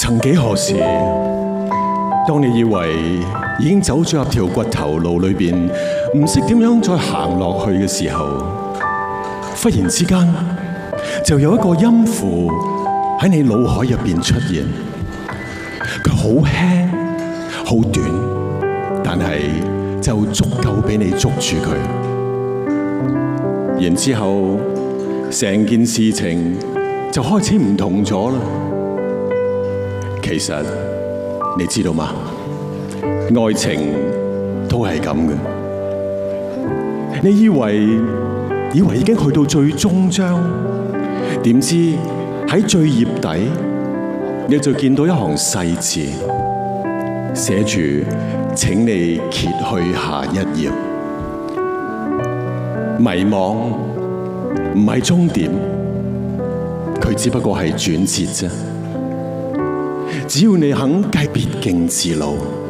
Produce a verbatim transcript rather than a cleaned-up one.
曾幾何時，當你以為已經走咗入條骨頭路裏邊，唔識點樣再行落去嘅時候，忽然之間就有一個音符喺你腦海入邊出現。佢好輕好短，但係就足夠俾你捉住佢。然之後成件事情就開始唔同咗啦。其實你知道嗎？愛情都係咁嘅。你以為以為已經去到最終章，點知喺最頁底你就見到一行細字，寫住請你揭去下一頁。迷惘唔係終點，佢只不過係轉折啫。只要你肯繼別徑自路，